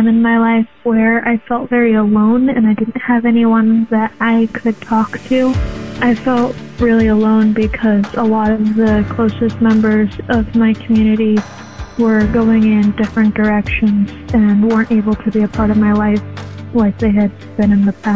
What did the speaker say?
time in my life where I felt very alone and I didn't have anyone that I could talk to. I felt really alone because a lot of the closest members of my community were going in different directions and weren't able to be a part of my life like they had been in the past.